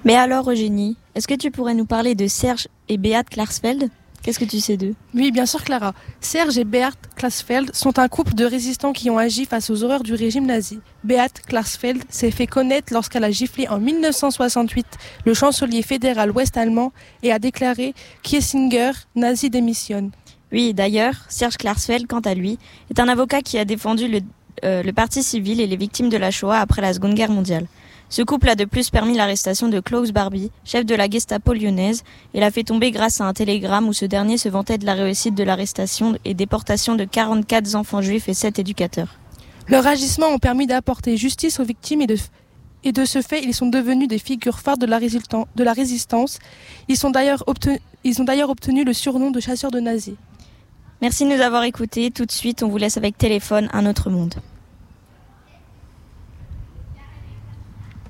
Mais alors Eugénie, est-ce que tu pourrais nous parler de Serge et Beat Klarsfeld ? Qu'est-ce que tu sais d'eux ? Oui, bien sûr Clara. Serge et Beat Klarsfeld sont un couple de résistants qui ont agi face aux horreurs du régime nazi. Beat Klarsfeld s'est fait connaître lorsqu'elle a giflé en 1968 le chancelier fédéral ouest-allemand et a déclaré « Kiesinger, nazi démissionne ». Oui, d'ailleurs, Serge Klarsfeld, quant à lui, est un avocat qui a défendu le parti civil et les victimes de la Shoah après la Seconde Guerre mondiale. Ce couple a de plus permis l'arrestation de Klaus Barbie, chef de la Gestapo lyonnaise, et l'a fait tomber grâce à un télégramme où ce dernier se vantait de la réussite de l'arrestation et déportation de 44 enfants juifs et 7 éducateurs. Leurs agissements ont permis d'apporter justice aux victimes et de ce fait, ils sont devenus des figures phares de la résistance. Ils ont d'ailleurs obtenu le surnom de chasseurs de nazis. Merci de nous avoir écoutés. Tout de suite, on vous laisse avec Téléphone, un autre monde.